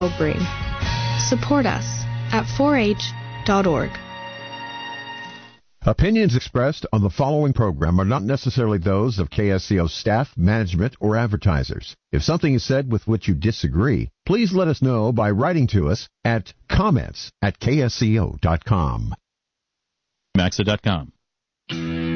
bring. Support us at 4h.org. Opinions expressed on the following program are not necessarily those of KSCO staff, management, or advertisers. If something is said with which you disagree, please let us know by writing to us at comments@ksco.com. Maxa.com.